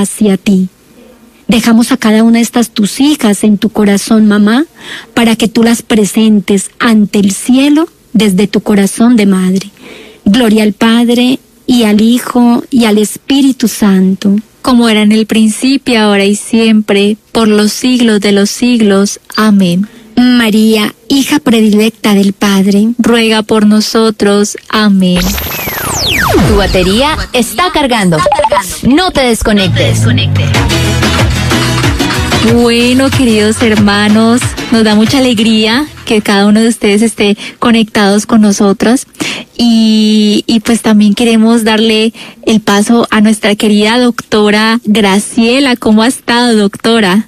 hacia ti. Dejamos a cada una de estas tus hijas en tu corazón, mamá, para que tú las presentes ante el cielo desde tu corazón de madre. Gloria al Padre, y al Hijo, y al Espíritu Santo. Como era en el principio, ahora y siempre, por los siglos de los siglos. Amén. María, hija predilecta del Padre, ruega por nosotros. Amén. Tu batería está cargando. No te desconectes. Bueno, queridos hermanos, nos da mucha alegría que cada uno de ustedes esté conectados con nosotros y pues también queremos darle el paso a nuestra querida doctora Graciela. ¿Cómo ha estado, doctora?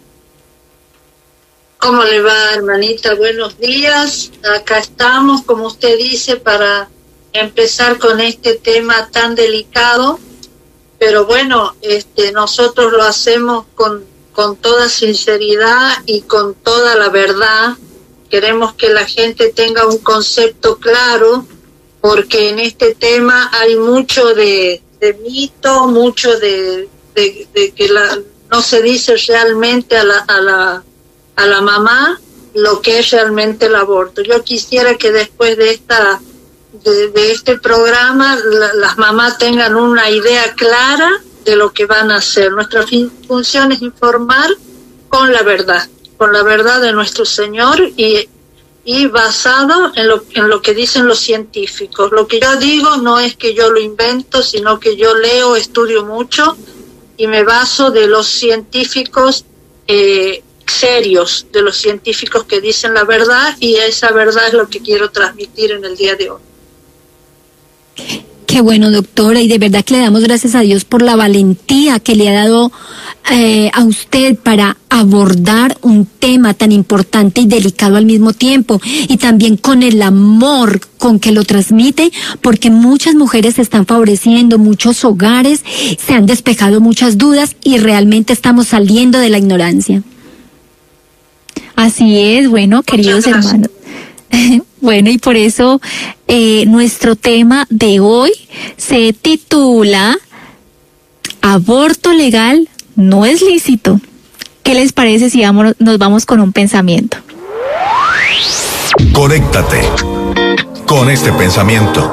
¿Cómo le va, hermanita? Buenos días. Acá estamos, como usted dice, para empezar con este tema tan delicado, pero bueno, nosotros lo hacemos con toda sinceridad y con toda la verdad. Queremos que la gente tenga un concepto claro, porque en este tema hay mucho de mito, mucho de que no se dice realmente a la mamá lo que es realmente el aborto. Yo quisiera que después de este programa las mamás tengan una idea clara de lo que van a hacer. Nuestra función es informar con la verdad de nuestro Señor y basado en lo que dicen los científicos. Lo que yo digo no es que yo lo invento, sino que yo leo, estudio mucho y me baso de los científicos serios, de los científicos que dicen la verdad, y esa verdad es lo que quiero transmitir en el día de hoy. Qué bueno, doctora, y de verdad que le damos gracias a Dios por la valentía que le ha dado a usted para abordar un tema tan importante y delicado al mismo tiempo, y también con el amor con que lo transmite, porque muchas mujeres se están favoreciendo, muchos hogares se han despejado muchas dudas y realmente estamos saliendo de la ignorancia. Así es, bueno, queridos hermanos. Bueno, y por eso nuestro tema de hoy se titula Aborto legal no es lícito. ¿Qué les parece si nos vamos con un pensamiento? Conéctate con este pensamiento.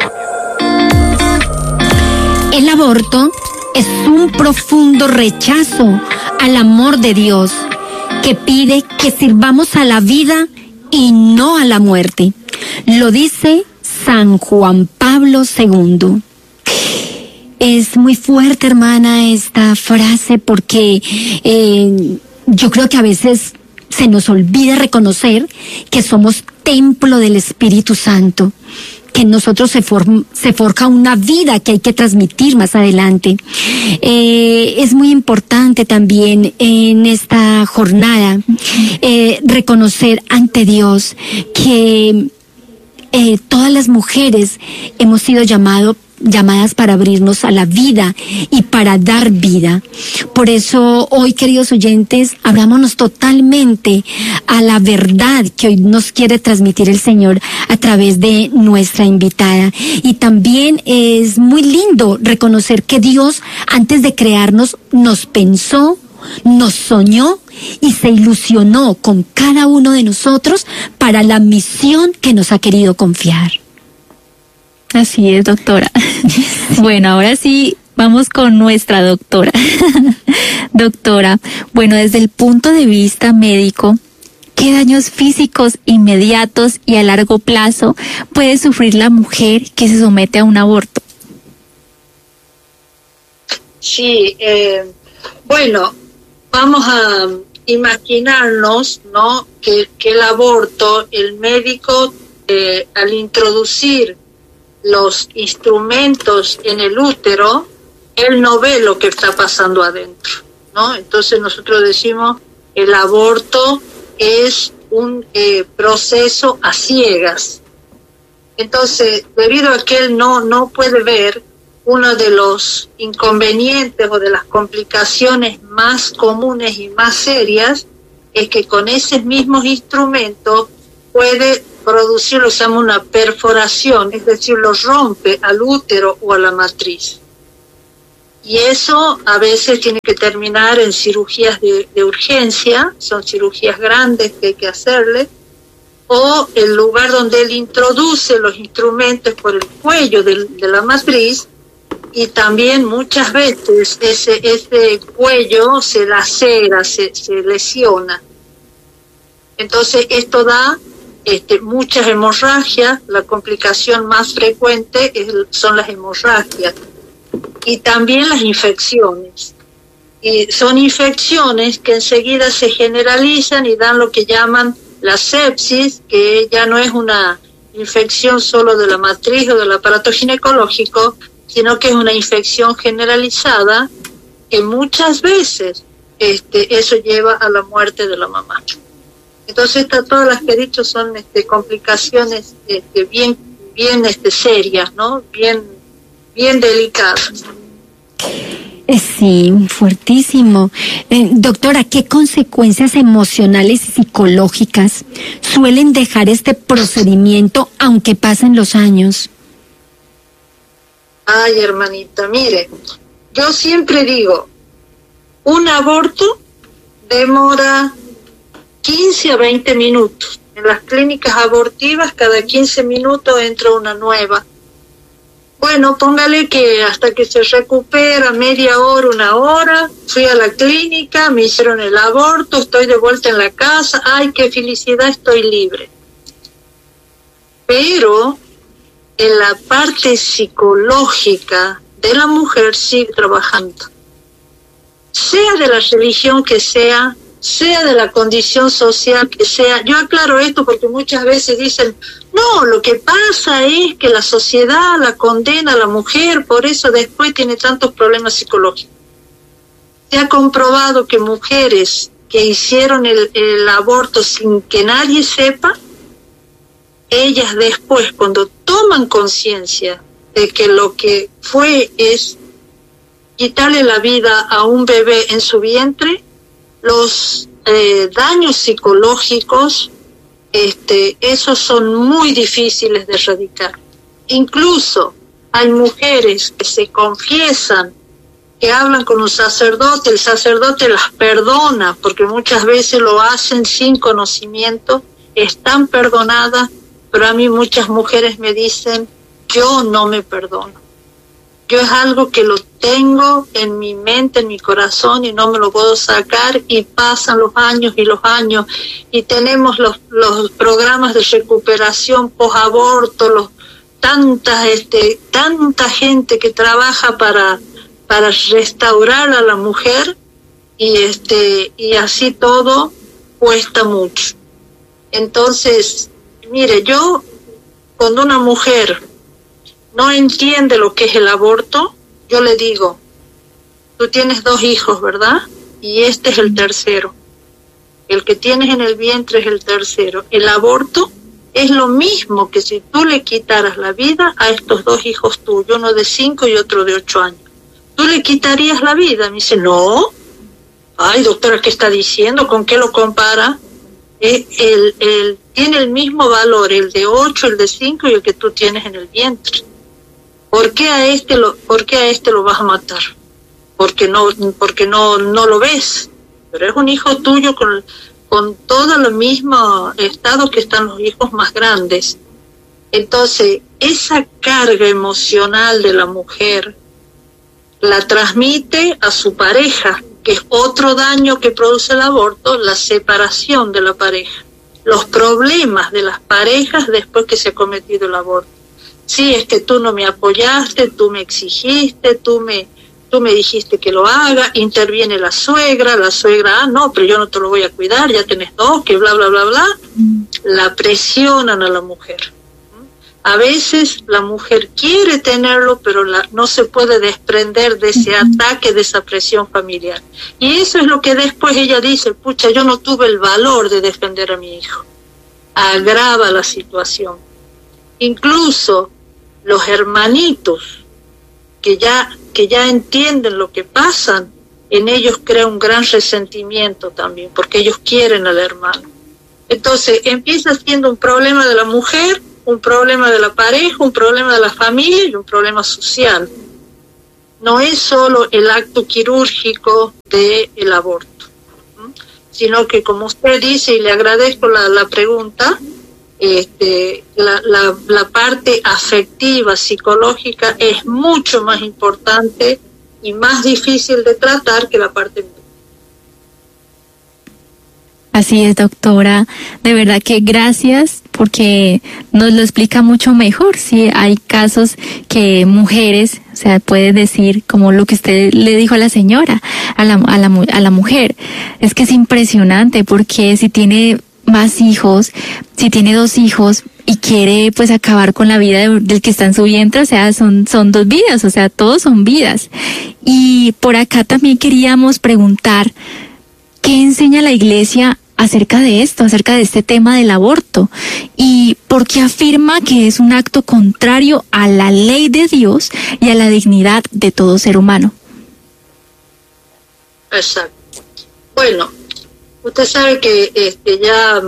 El aborto es un profundo rechazo al amor de Dios, que pide que sirvamos a la vida y no a la muerte. Lo dice San Juan Pablo II. Es muy fuerte, hermana, esta frase, porque yo creo que a veces se nos olvida reconocer que somos templo del Espíritu Santo, que en nosotros se forja una vida que hay que transmitir más adelante. Es muy importante también en esta jornada reconocer ante Dios que todas las mujeres hemos sido llamadas para abrirnos a la vida y para dar vida. Por eso hoy, queridos oyentes, abrámonos totalmente a la verdad que hoy nos quiere transmitir el Señor a través de nuestra invitada. Y también es muy lindo reconocer que Dios, antes de crearnos, nos pensó, nos soñó y se ilusionó con cada uno de nosotros para la misión que nos ha querido confiar. Así es, doctora. Bueno, ahora sí, vamos con nuestra doctora. Doctora, bueno, desde el punto de vista médico, ¿qué daños físicos inmediatos y a largo plazo puede sufrir la mujer que se somete a un aborto? Sí, bueno, vamos a imaginarnos, ¿no?, que el aborto, el médico, al introducir los instrumentos en el útero, él no ve lo que está pasando adentro, ¿no? Entonces nosotros decimos, el aborto es un proceso a ciegas. Entonces, debido a que él no puede ver, uno de los inconvenientes o de las complicaciones más comunes y más serias es que con esos mismos instrumentos puede producir lo que se llama una perforación, es decir, lo rompe al útero o a la matriz. Y eso a veces tiene que terminar en cirugías de urgencia, son cirugías grandes que hay que hacerle, o el lugar donde él introduce los instrumentos por el cuello de la matriz, y también muchas veces ese cuello se lacera, se lesiona. Entonces esto da muchas hemorragias. La complicación más frecuente son las hemorragias y también las infecciones. Y son infecciones que enseguida se generalizan y dan lo que llaman la sepsis, que ya no es una infección solo de la matriz o del aparato ginecológico, sino que es una infección generalizada que muchas veces eso lleva a la muerte de la mamá. Entonces todas las que he dicho son complicaciones bien serias, ¿no? Bien delicadas. Sí, fuertísimo. Doctora, ¿qué consecuencias emocionales y psicológicas suelen dejar este procedimiento aunque pasen los años? Ay, hermanita, mire, yo siempre digo, un aborto demora 15 a 20 minutos. En las clínicas abortivas cada 15 minutos entra una nueva. Bueno, póngale que hasta que se recupera media hora, una hora, fui a la clínica, me hicieron el aborto, estoy de vuelta en la casa, ay, qué felicidad, estoy libre. Pero en la parte psicológica de la mujer sigue trabajando. Sea de la religión que sea de la condición social que sea. Yo aclaro esto porque muchas veces dicen, no, lo que pasa es que la sociedad la condena a la mujer, por eso después tiene tantos problemas psicológicos. Se ha comprobado que mujeres que hicieron el aborto sin que nadie sepa, ellas después, cuando toman conciencia de que lo que fue es quitarle la vida a un bebé en su vientre, los daños psicológicos, esos son muy difíciles de erradicar. Incluso hay mujeres que se confiesan, que hablan con un sacerdote, el sacerdote las perdona, porque muchas veces lo hacen sin conocimiento, están perdonadas, pero a mí muchas mujeres me dicen, yo no me perdono. Yo es algo que lo tengo en mi mente, en mi corazón, y no me lo puedo sacar, y pasan los años y tenemos los programas de recuperación posaborto, tanta gente que trabaja para restaurar a la mujer, y así todo cuesta mucho. Entonces, mire, yo, cuando una mujer no entiende lo que es el aborto, yo le digo, tú tienes 2 hijos, ¿verdad? Y este es el tercero. El que tienes en el vientre es el tercero. El aborto es lo mismo que si tú le quitaras la vida a estos 2 hijos tuyos, uno de 5 y otro de 8 años. ¿Tú le quitarías la vida? Me dice, no. Ay, doctora, ¿qué está diciendo? ¿Con qué lo compara? Tiene el mismo valor, el de 8, el de 5 y el que tú tienes en el vientre. ¿Por qué a este lo vas a matar? Porque no lo ves. Pero es un hijo tuyo con todo el mismo estado que están los hijos más grandes. Entonces, esa carga emocional de la mujer la transmite a su pareja, que es otro daño que produce el aborto, la separación de la pareja, los problemas de las parejas después que se ha cometido el aborto. Sí, es que tú no me apoyaste, tú me exigiste, tú me dijiste que lo haga, interviene la suegra, no, pero yo no te lo voy a cuidar, ya tenés 2, que bla, bla, bla, bla. La presionan a la mujer. A veces la mujer quiere tenerlo, pero no se puede desprender de ese ataque, de esa presión familiar. Y eso es lo que después ella dice, pucha, yo no tuve el valor de defender a mi hijo. Agrava la situación. Incluso los hermanitos que ya entienden lo que pasan, en ellos crea un gran resentimiento también, porque ellos quieren al hermano. Entonces empieza siendo un problema de la mujer, un problema de la pareja, un problema de la familia y un problema social. no es solo el acto quirúrgico del aborto, sino que, como usted dice, y le agradezco la pregunta, la parte afectiva, psicológica, es mucho más importante y más difícil de tratar que la parte médica. Así es, doctora. De verdad que gracias, porque nos lo explica mucho mejor. Sí, hay casos que mujeres, o sea, puede decir como lo que usted le dijo a la señora, a la mujer. Es que es impresionante, porque si tiene más hijos, si tiene 2 hijos y quiere pues acabar con la vida del que está en su vientre, o sea, son 2 vidas, o sea, todos son vidas. Y por acá también queríamos preguntar, ¿qué enseña la Iglesia acerca de esto, acerca de este tema del aborto? ¿Y por qué afirma que es un acto contrario a la ley de Dios y a la dignidad de todo ser humano? Exacto. Bueno, usted sabe que ya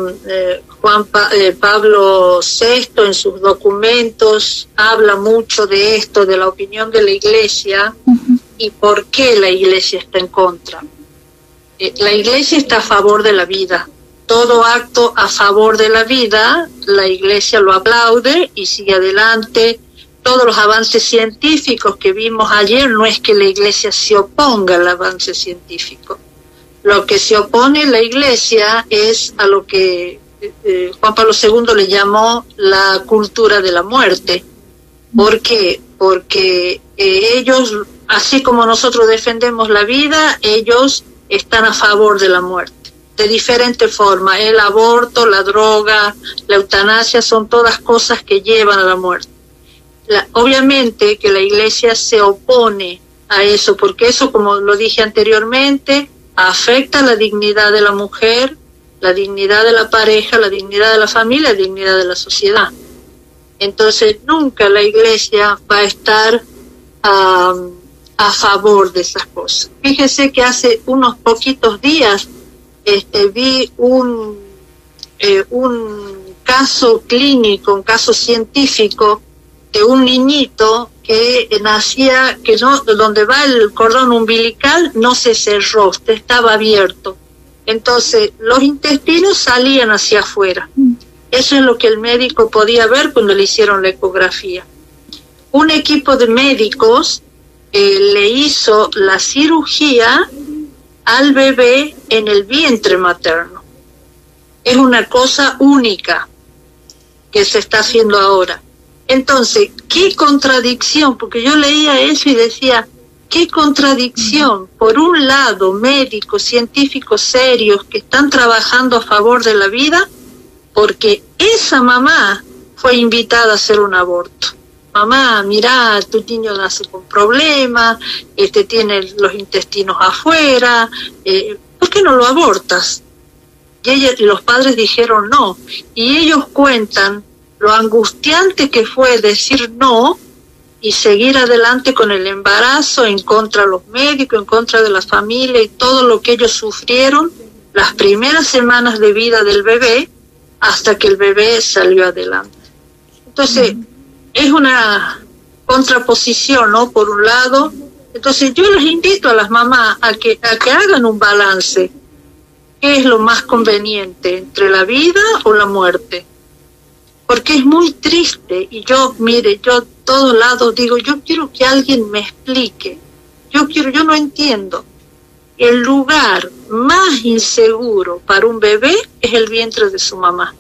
Pablo VI en sus documentos habla mucho de esto, de la opinión de la Iglesia y por qué la Iglesia está en contra. La Iglesia está a favor de la vida. Todo acto a favor de la vida, la Iglesia lo aplaude y sigue adelante. Todos los avances científicos que vimos ayer, no es que la Iglesia se oponga al avance científico. Lo que se opone la Iglesia es a lo que Juan Pablo II le llamó la cultura de la muerte. ¿Por qué? Porque ellos, así como nosotros defendemos la vida, ellos están a favor de la muerte, de diferente forma. El aborto, la droga, la eutanasia son todas cosas que llevan a la muerte. Obviamente que la Iglesia se opone a eso, porque eso, como lo dije anteriormente, afecta la dignidad de la mujer, la dignidad de la pareja, la dignidad de la familia, la dignidad de la sociedad. Entonces nunca la Iglesia va a estar a favor de esas cosas. Fíjese que hace unos poquitos días vi un caso clínico, un caso científico de un niñito que nacía, que no, donde va el cordón umbilical no se cerró, estaba abierto. Entonces los intestinos salían hacia afuera. Eso es lo que el médico podía ver cuando le hicieron la ecografía. Un equipo de médicos le hizo la cirugía al bebé en el vientre materno. Es una cosa única que se está haciendo ahora. Entonces, qué contradicción, porque yo leía eso y decía, qué contradicción. Por un lado, médicos, científicos serios que están trabajando a favor de la vida, porque esa mamá fue invitada a hacer un aborto. Mamá, mirá, tu niño nace con problemas, tiene los intestinos afuera, ¿por qué no lo abortas? Y los padres dijeron no, y ellos cuentan lo angustiante que fue decir no y seguir adelante con el embarazo, en contra de los médicos, en contra de la familia y todo lo que ellos sufrieron las primeras semanas de vida del bebé hasta que el bebé salió adelante. Entonces, es una contraposición, ¿no? Por un lado, entonces yo les invito a las mamás a que hagan un balance. ¿Qué es lo más conveniente, entre la vida o la muerte? Porque es muy triste, y yo, mire, yo a todos lados digo, yo quiero que alguien me explique. Yo no entiendo. El lugar más inseguro para un bebé es el vientre de su mamá.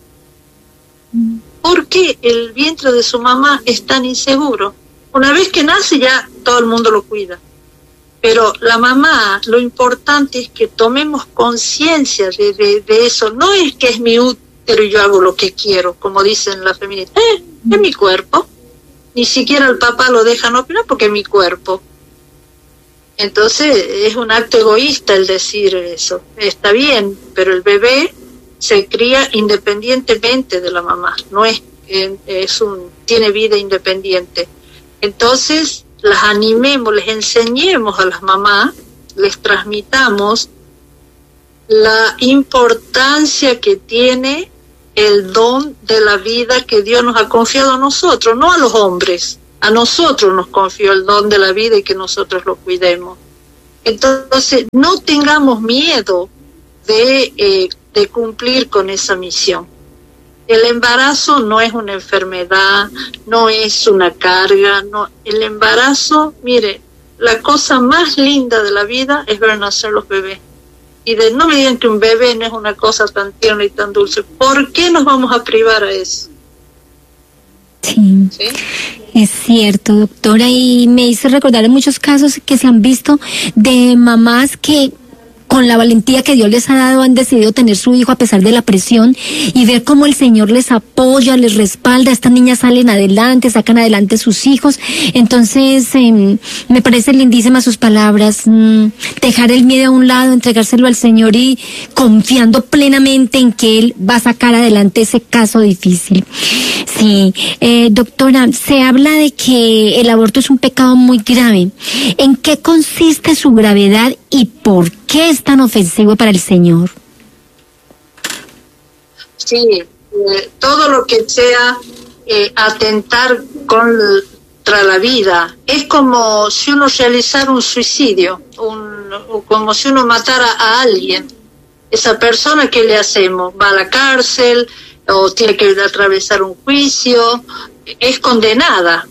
¿Por qué el vientre de su mamá es tan inseguro? Una vez que nace ya todo el mundo lo cuida. Pero la mamá, lo importante es que tomemos conciencia de eso. No es que es mi útero y yo hago lo que quiero, como dicen las feministas. Es mi cuerpo. Ni siquiera el papá lo dejan opinar porque es mi cuerpo. Entonces es un acto egoísta el decir eso. Está bien, pero el bebé se cría independientemente de la mamá, no es tiene vida independiente. Entonces las animemos, les enseñemos a las mamás, les transmitamos la importancia que tiene el don de la vida que Dios nos ha confiado a nosotros, no a los hombres. A nosotros nos confió el don de la vida y que nosotros lo cuidemos. Entonces, no tengamos miedo de cumplir con esa misión. El embarazo no es una enfermedad, no es una carga, no. El embarazo, mire, la cosa más linda de la vida es ver nacer los bebés. Y no me digan que un bebé no es una cosa tan tierna y tan dulce. ¿Por qué nos vamos a privar a eso? Sí, ¿sí? Es cierto, doctora, y me hizo recordar en muchos casos que se han visto de mamás que con la valentía que Dios les ha dado han decidido tener su hijo a pesar de la presión y ver cómo el Señor les apoya, les respalda. Estas niñas salen adelante, sacan adelante sus hijos. Entonces, me parece lindísimas sus palabras. Dejar el miedo a un lado, entregárselo al Señor y confiando plenamente en que Él va a sacar adelante ese caso difícil. Sí, doctora, se habla de que el aborto es un pecado muy grave. ¿En qué consiste su gravedad y por qué es tan ofensivo para el Señor? Sí, todo lo que sea atentar contra la vida es como si uno realizara un suicidio, como si uno matara a alguien. Esa persona, ¿qué le hacemos? Va a la cárcel o tiene que atravesar un juicio, es condenada.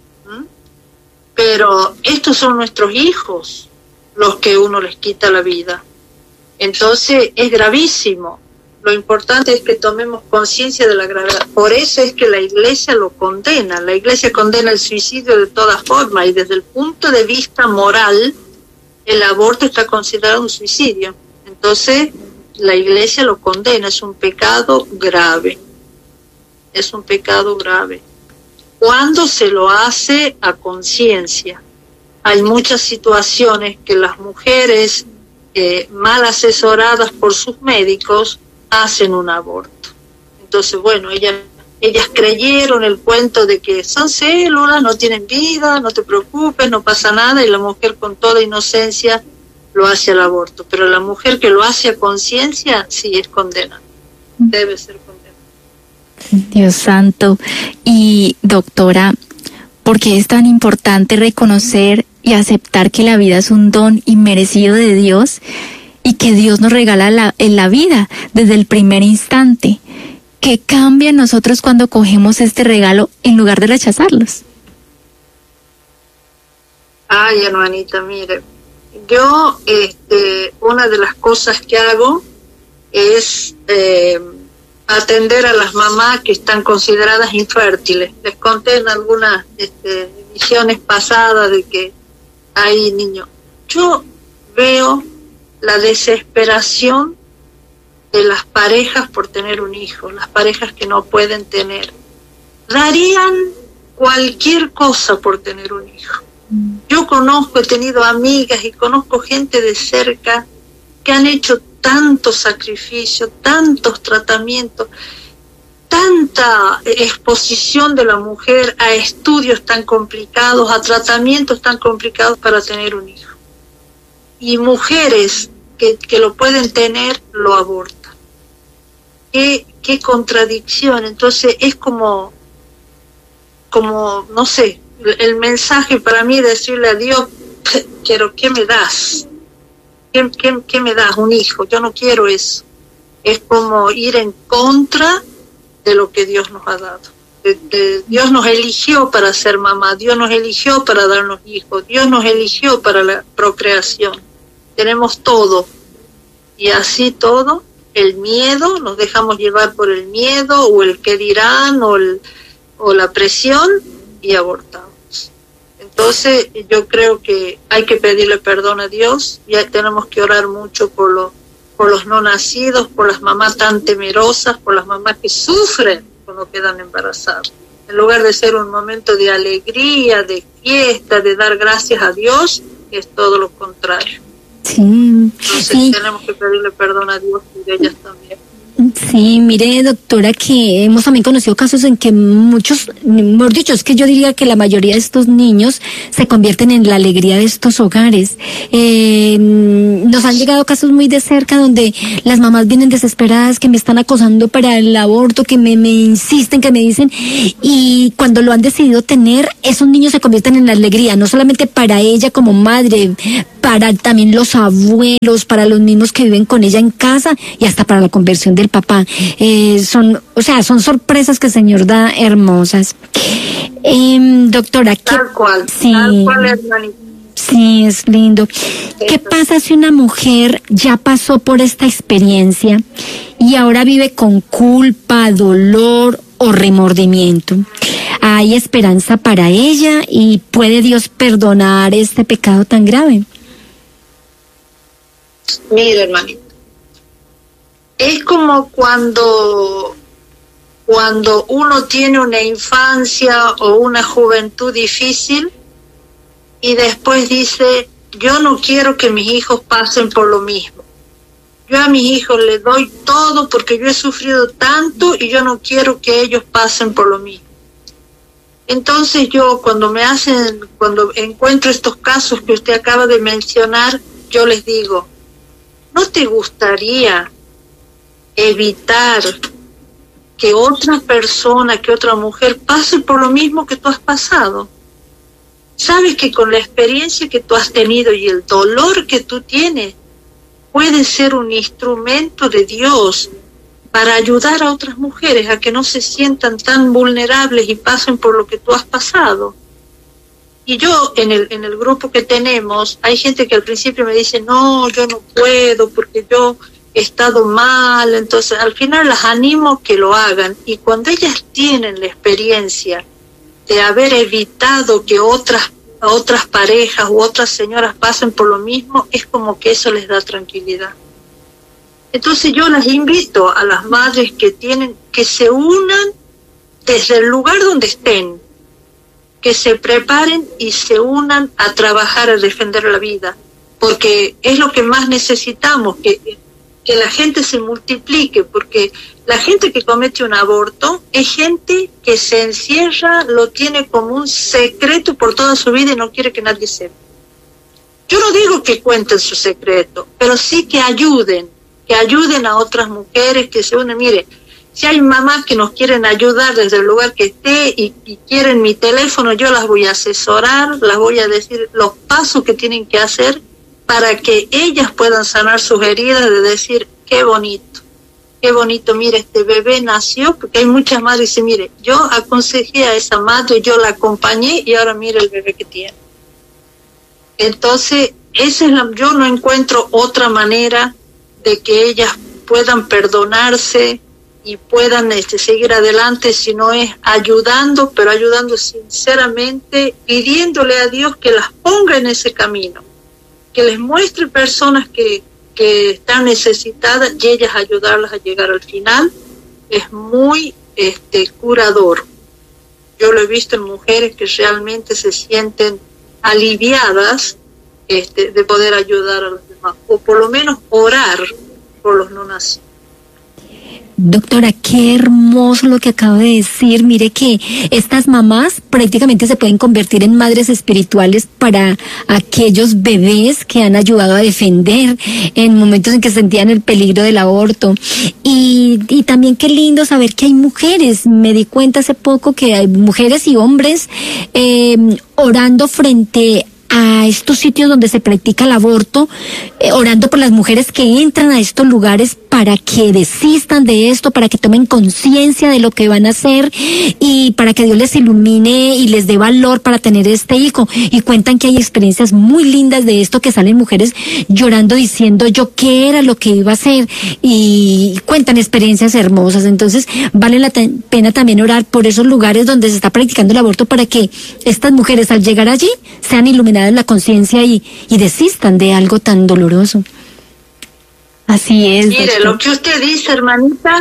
Pero estos son nuestros hijos, los que uno les quita la vida. Entonces es gravísimo. Lo importante es que tomemos conciencia de la gravedad. Por eso es que la Iglesia lo condena. La Iglesia condena el suicidio de todas formas y desde el punto de vista moral, el aborto está considerado un suicidio. Entonces la Iglesia lo condena, es un pecado grave. Es un pecado grave. Cuando se lo hace a conciencia. Hay muchas situaciones que las mujeres mal asesoradas por sus médicos hacen un aborto. Entonces, bueno, ellas creyeron el cuento de que son células, no tienen vida, no te preocupes, no pasa nada, y la mujer con toda inocencia lo hace al aborto. Pero la mujer que lo hace a conciencia, sí es condenada, debe ser condenada. Dios santo. Y doctora, ¿por qué es tan importante reconocer y aceptar que la vida es un don inmerecido de Dios y que Dios nos regala en la vida desde el primer instante? ¿Qué cambia en nosotros cuando cogemos este regalo en lugar de rechazarlos? Ay, hermanita, mire, yo una de las cosas que hago es atender a las mamás que están consideradas infértiles. Les conté en algunas emisiones pasadas de que hay niños. Yo veo la desesperación de las parejas por tener un hijo, las parejas que no pueden tener. Darían cualquier cosa por tener un hijo. Yo he tenido amigas y conozco gente de cerca que han hecho tanto sacrificio, tantos tratamientos, tanta exposición de la mujer a estudios tan complicados, a tratamientos tan complicados para tener un hijo. Y mujeres que lo pueden tener, lo abortan. Qué contradicción. Entonces es como, no sé, el mensaje para mí es decirle a Dios, pero ¿qué me das? ¿Qué me das? Un hijo. Yo no quiero eso. Es como ir en contra de lo que Dios nos ha dado. Dios nos eligió para ser mamá, Dios nos eligió para darnos hijos, Dios nos eligió para la procreación. Tenemos todo. Y así todo, el miedo, nos dejamos llevar por el miedo o el qué dirán o la presión y abortamos. Entonces yo creo que hay que pedirle perdón a Dios, ya tenemos que orar mucho por los no nacidos, por las mamás tan temerosas, por las mamás que sufren cuando quedan embarazadas. En lugar de ser un momento de alegría, de fiesta, de dar gracias a Dios, es todo lo contrario. Sí. Entonces tenemos que pedirle perdón a Dios y a ellas también. Sí, mire, doctora, que hemos también conocido casos en que muchos, mejor dicho, es que yo diría que la mayoría de estos niños se convierten en la alegría de estos hogares. Nos han llegado casos muy de cerca donde las mamás vienen desesperadas, que me están acosando para el aborto, que me insisten, que me dicen, y cuando lo han decidido tener, esos niños se convierten en la alegría, no solamente para ella como madre, para también los abuelos, para los mismos que viven con ella en casa y hasta para la conversión del papá. Son sorpresas que el Señor da hermosas. Doctora, tal cual, hermanita. Sí, es lindo. ¿Qué pasa si una mujer ya pasó por esta experiencia y ahora vive con culpa, dolor o remordimiento? ¿Hay esperanza para ella y puede Dios perdonar este pecado tan grave? Mira, hermanita, es como cuando uno tiene una infancia o una juventud difícil y después dice, yo no quiero que mis hijos pasen por lo mismo. Yo a mis hijos les doy todo porque yo he sufrido tanto y yo no quiero que ellos pasen por lo mismo. Entonces yo cuando encuentro estos casos que usted acaba de mencionar, yo les digo, ¿no te gustaría evitar que otra persona, que otra mujer pase por lo mismo que tú has pasado? Sabes que con la experiencia que tú has tenido y el dolor que tú tienes, puedes ser un instrumento de Dios para ayudar a otras mujeres a que no se sientan tan vulnerables y pasen por lo que tú has pasado. Y yo, en el grupo que tenemos, hay gente que al principio me dice, no, yo no puedo porque yo he estado mal. Entonces, al final las animo que lo hagan. Y cuando ellas tienen la experiencia de haber evitado que otras parejas u otras señoras pasen por lo mismo, es como que eso les da tranquilidad. Entonces yo las invito a las madres que se unan desde el lugar donde estén, que se preparen y se unan a trabajar a defender la vida, porque es lo que más necesitamos, que la gente se multiplique, porque la gente que comete un aborto es gente que se encierra, lo tiene como un secreto por toda su vida y no quiere que nadie sepa. Yo no digo que cuenten su secreto, pero sí que ayuden a otras mujeres que se unen. Mire, si hay mamás que nos quieren ayudar desde el lugar que esté y quieren mi teléfono, yo las voy a asesorar, las voy a decir los pasos que tienen que hacer para que ellas puedan sanar sus heridas, de decir, qué bonito, mire, este bebé nació, porque hay muchas madres que dicen, mire, yo aconsejé a esa madre, yo la acompañé y ahora mire el bebé que tiene. Entonces, yo no encuentro otra manera de que ellas puedan perdonarse y puedan seguir adelante, si no es ayudando, pero ayudando sinceramente, pidiéndole a Dios que las ponga en ese camino, que les muestre personas que están necesitadas y ellas ayudarlas a llegar al final. Es muy curador. Yo lo he visto en mujeres que realmente se sienten aliviadas de poder ayudar a los demás, o por lo menos orar por los no nacidos. Doctora, qué hermoso lo que acaba de decir. Mire que estas mamás prácticamente se pueden convertir en madres espirituales para aquellos bebés que han ayudado a defender en momentos en que sentían el peligro del aborto. Y también qué lindo saber que hay mujeres. Me di cuenta hace poco que hay mujeres y hombres orando frente a estos sitios donde se practica el aborto, orando por las mujeres que entran a estos lugares para que desistan de esto, para que tomen conciencia de lo que van a hacer y para que Dios les ilumine y les dé valor para tener este hijo. Y cuentan que hay experiencias muy lindas de esto, que salen mujeres llorando diciendo yo qué era lo que iba a hacer, y cuentan experiencias hermosas. Entonces vale la pena también orar por esos lugares donde se está practicando el aborto, para que estas mujeres al llegar allí sean iluminadas en la conciencia y desistan de algo tan doloroso. Así es. Mire, doctor, lo que usted dice, hermanita,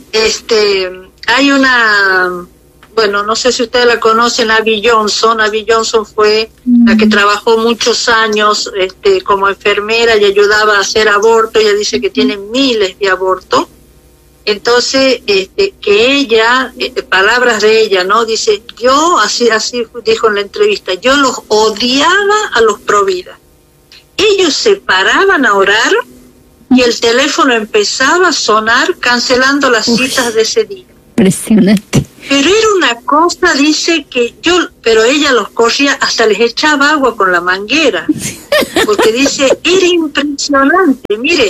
hay una, bueno, no sé si ustedes la conocen, Abby Johnson. Abby Johnson fue la que trabajó muchos años como enfermera y ayudaba a hacer aborto. Ella dice que tiene miles de abortos. Entonces, que ella, palabras de ella, ¿no? Dice, yo, así dijo en la entrevista, yo los odiaba a los provida. Ellos se paraban a orar y el teléfono empezaba a sonar cancelando las citas de ese día. Impresionante. Pero era una cosa, dice pero ella los corría, hasta les echaba agua con la manguera, porque dice, era impresionante. Mire,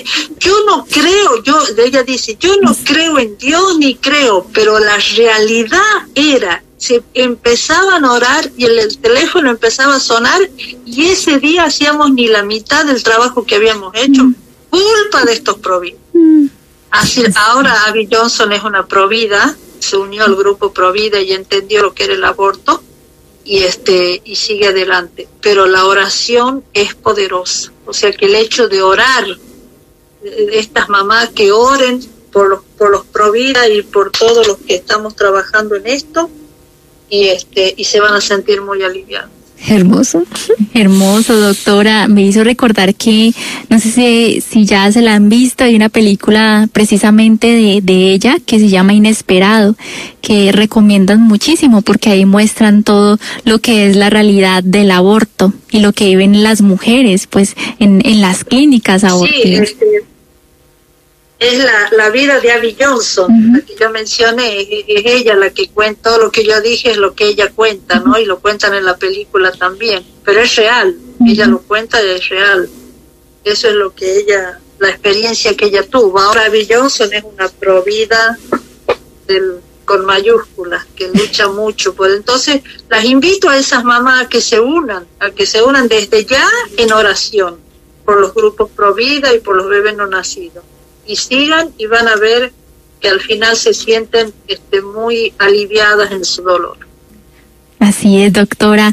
ella dice, yo no creo en Dios ni creo, pero la realidad era, se empezaban a orar y el teléfono empezaba a sonar y ese día hacíamos ni la mitad del trabajo que habíamos hecho, culpa de estos providas. Así, ahora Abby Johnson es una provida, se unió al grupo Provida y entendió lo que era el aborto y sigue adelante. Pero la oración es poderosa, o sea que el hecho de orar, de estas mamás que oren por los Provida y por todos los que estamos trabajando en esto y se van a sentir muy aliviados. Hermoso, doctora. Me hizo recordar que, no sé si ya se la han visto, hay una película precisamente de ella que se llama Inesperado, que recomiendan muchísimo porque ahí muestran todo lo que es la realidad del aborto y lo que viven las mujeres, pues, en las clínicas abortivas. Sí, es la vida de Abby Johnson, la que yo mencioné, es ella la que cuenta, todo lo que yo dije es lo que ella cuenta, ¿no? Y lo cuentan en la película también, pero es real, ella lo cuenta y es real. Eso es lo que la experiencia que ella tuvo. Ahora Abby Johnson es una provida con mayúsculas, que lucha mucho. Pues entonces las invito a esas mamás a que se unan desde ya en oración, por los grupos Provida y por los bebés no nacidos. Y sigan y van a ver que al final se sienten muy aliviadas en su dolor. Así es, doctora.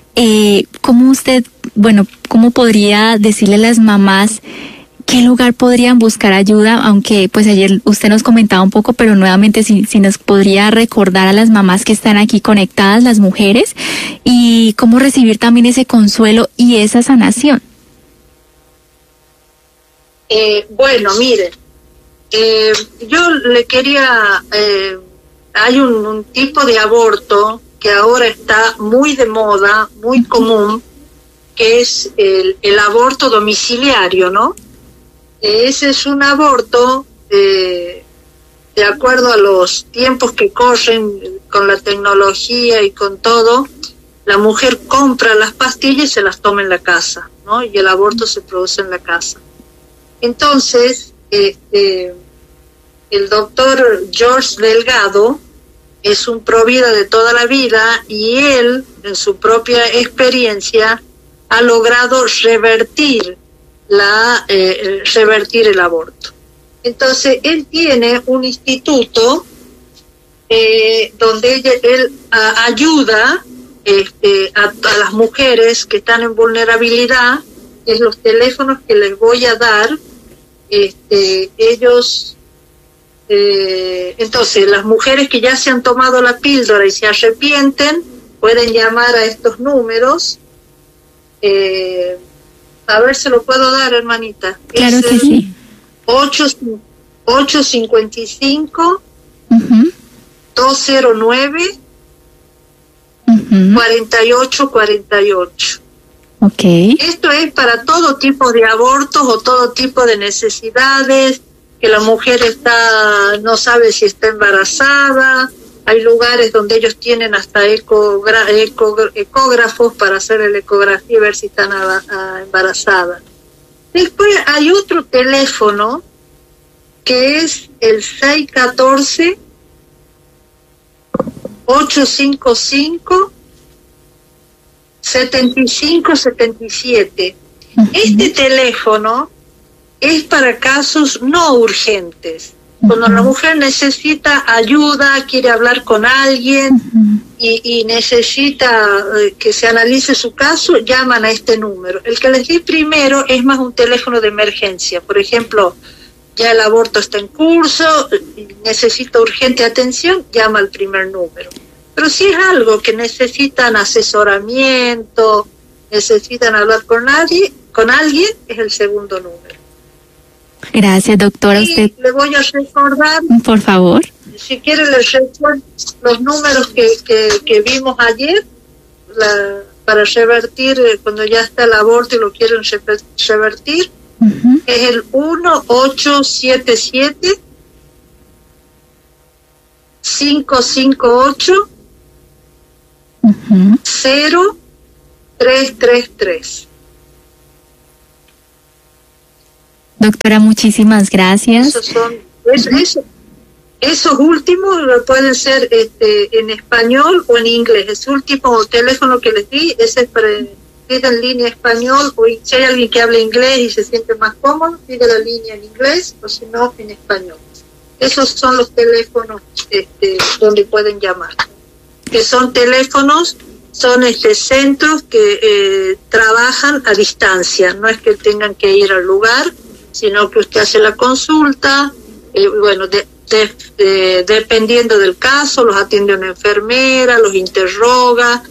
¿Cómo podría decirle a las mamás qué lugar podrían buscar ayuda? Aunque pues ayer usted nos comentaba un poco, pero nuevamente si nos podría recordar a las mamás que están aquí conectadas, las mujeres, y cómo recibir también ese consuelo y esa sanación. Bueno, mire, yo le quería, hay un tipo de aborto que ahora está muy de moda, muy común, que es el aborto domiciliario, ¿no? Ese es un aborto, de acuerdo a los tiempos que corren con la tecnología y con todo, la mujer compra las pastillas y se las toma en la casa, ¿no? Y el aborto se produce en la casa. Entonces, el doctor George Delgado es un provida de toda la vida y él, en su propia experiencia, ha logrado revertir el aborto. Entonces, él tiene un instituto donde él ayuda a las mujeres que están en vulnerabilidad. Es los teléfonos que les voy a dar. Ellos, entonces, las mujeres que ya se han tomado la píldora y se arrepienten, pueden llamar a estos números. A ver, se lo puedo dar, hermanita. Claro que sí. 855 209 4848. Okay. Esto es para todo tipo de abortos o todo tipo de necesidades, que la mujer no sabe si está embarazada. Hay lugares donde ellos tienen hasta ecógrafos para hacer la ecografía y ver si están embarazadas. Después hay otro teléfono que es el 614 855 7577. Este teléfono es para casos no urgentes. Cuando la mujer necesita ayuda, quiere hablar con alguien y necesita que se analice su caso, llaman a este número. El que les di primero es más un teléfono de emergencia. Por ejemplo, ya el aborto está en curso, necesita urgente atención, llama al primer número. Pero si es algo que necesitan asesoramiento, necesitan hablar con alguien, es el segundo número. Gracias, doctora. Y Usted, le voy a recordar, por favor. si quiere les recuerdo los números que vimos ayer, para revertir, cuando ya está el aborto y lo quieren revertir, es el 1877 558 0333. Doctora, muchísimas gracias. Esos últimos pueden ser en español o en inglés. Ese último teléfono que les di, ese es para pide en línea español, o si hay alguien que habla inglés y se siente más cómodo, pide la línea en inglés, o si no, en español. Esos son los teléfonos donde pueden llamar. Que son teléfonos, son centros que trabajan a distancia. No es que tengan que ir al lugar, sino que usted hace la consulta, dependiendo del caso, los atiende una enfermera, los interroga,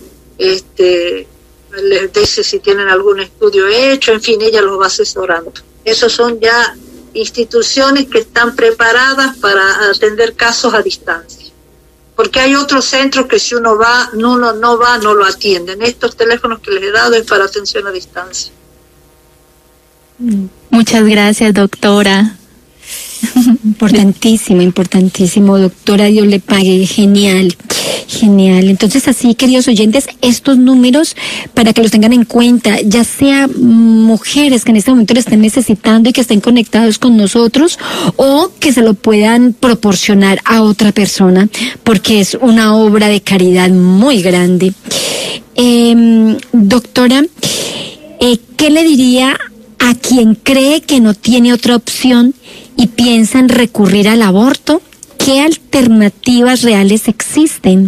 les dice si tienen algún estudio hecho, en fin, ella los va asesorando. Esos son ya instituciones que están preparadas para atender casos a distancia. Porque hay otros centros que si uno va, no lo atienden. Estos teléfonos que les he dado es para atención a distancia. Muchas gracias, doctora. Importantísimo, doctora, Dios le pague, genial. Entonces, así, queridos oyentes, estos números, para que los tengan en cuenta, ya sea mujeres que en este momento lo estén necesitando y que estén conectados con nosotros, o que se lo puedan proporcionar a otra persona, porque es una obra de caridad muy grande. Doctora, ¿qué le diría a quien cree que no tiene otra opción y piensa en recurrir al aborto? ¿Qué alternativas reales existen?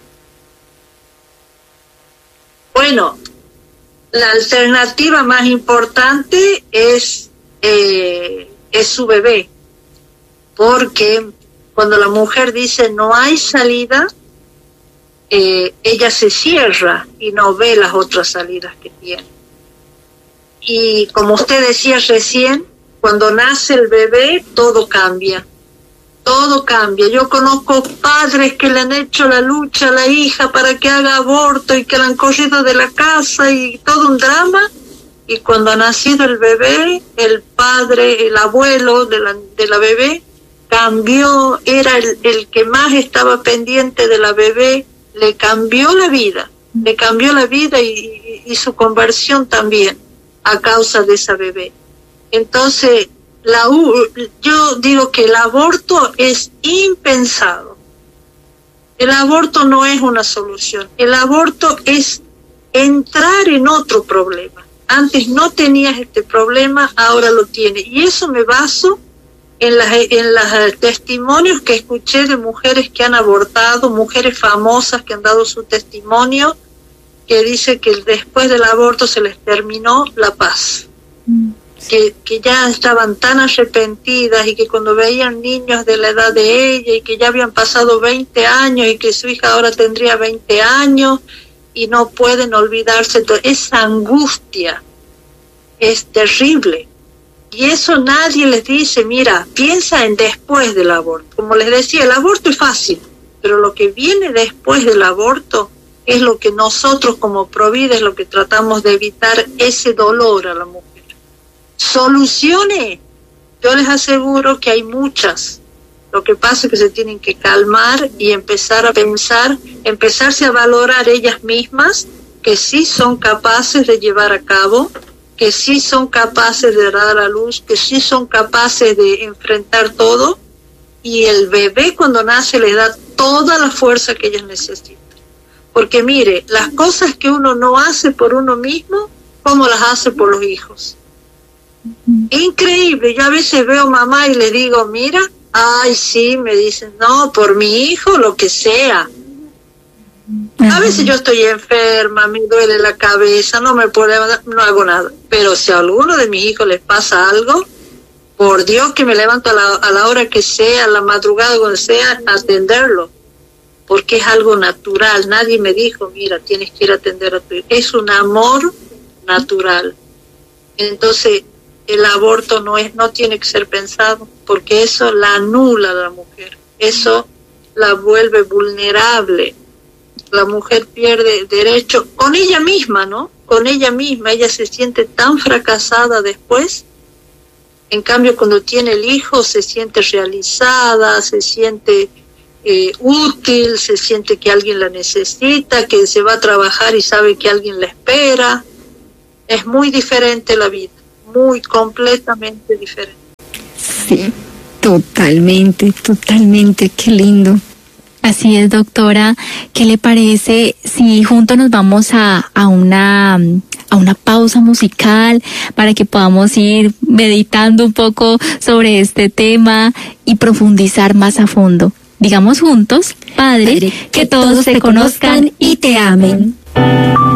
Bueno, la alternativa más importante es su bebé, porque cuando la mujer dice no hay salida, ella se cierra y no ve las otras salidas que tiene. Y como usted decía recién, cuando nace el bebé, todo cambia. Yo conozco padres que le han hecho la lucha a la hija para que haga aborto y que la han corrido de la casa y todo un drama. Y cuando ha nacido el bebé, el padre, el abuelo de la bebé, cambió, era el que más estaba pendiente de la bebé, le cambió la vida y su conversión también a causa de esa bebé. Entonces, yo digo que el aborto es impensado. El aborto no es una solución. El aborto es entrar en otro problema. Antes no tenías este problema, ahora lo tienes. Y eso me baso en los testimonios que escuché de mujeres que han abortado, mujeres famosas que han dado su testimonio, que dice que después del aborto se les terminó la paz. Que ya estaban tan arrepentidas y que cuando veían niños de la edad de ella y que ya habían pasado 20 años y que su hija ahora tendría 20 años y no pueden olvidarse, esa angustia es terrible. Y eso nadie les dice, mira, piensa en después del aborto. Como les decía, el aborto es fácil, pero lo que viene después del aborto es lo que nosotros como Provida es lo que tratamos de evitar, ese dolor a la mujer. Soluciones, yo les aseguro que hay muchas. Lo que pasa es que se tienen que calmar y empezar a pensar, empezarse a valorar ellas mismas, que sí son capaces de llevar a cabo, que sí son capaces de dar a luz, que sí son capaces de enfrentar todo, y el bebé cuando nace le da toda la fuerza que ellas necesitan. Porque mire, las cosas que uno no hace por uno mismo, ¿cómo las hace por los hijos? Increíble. Yo a veces veo mamá y le digo, mira, ay sí, me dicen, no, por mi hijo lo que sea. A veces yo estoy enferma, me duele la cabeza, no no hago nada. Pero si a alguno de mis hijos les pasa algo, por Dios que me levanto a la hora que sea, a la madrugada cuando sea, a atenderlo. Porque es algo natural. Nadie me dijo, mira, tienes que ir a atender a tu hijo. Es un amor natural. Entonces, el aborto no tiene que ser pensado, porque eso la anula a la mujer, eso la vuelve vulnerable. La mujer pierde derecho con ella misma, ¿no? Con ella misma, ella se siente tan fracasada después. En cambio, cuando tiene el hijo, se siente realizada, se siente útil, se siente que alguien la necesita, que se va a trabajar y sabe que alguien la espera. Es muy diferente la vida, muy completamente diferente. Sí, totalmente, qué lindo. Así es, doctora. ¿Qué le parece si juntos nos vamos a una pausa musical para que podamos ir meditando un poco sobre este tema y profundizar más a fondo? Digamos juntos, Padre, que todos te conozcan y te amen.